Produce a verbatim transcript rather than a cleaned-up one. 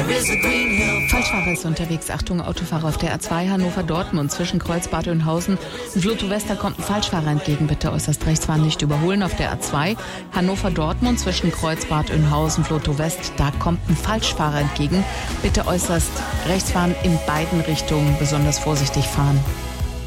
Falschfahrer ist unterwegs. Achtung, Autofahrer auf der A zwei Hannover-Dortmund zwischen Kreuzbad Oeynhausen und Vlotho-West. Da kommt ein Falschfahrer entgegen. Bitte äußerst rechts fahren, nicht überholen. Auf der A zwei Hannover-Dortmund zwischen Kreuzbad Oeynhausen, Vlotho-West. Da kommt ein Falschfahrer entgegen. Bitte äußerst rechts fahren, in beiden Richtungen besonders vorsichtig fahren.